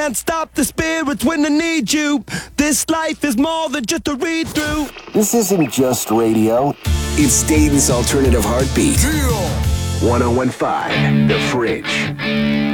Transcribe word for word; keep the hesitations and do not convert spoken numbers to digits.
Can't stop the spirits when they need you. This life is more than just a read through. This isn't just radio. It's Dayton's alternative heartbeat. one oh one point five The Fridge.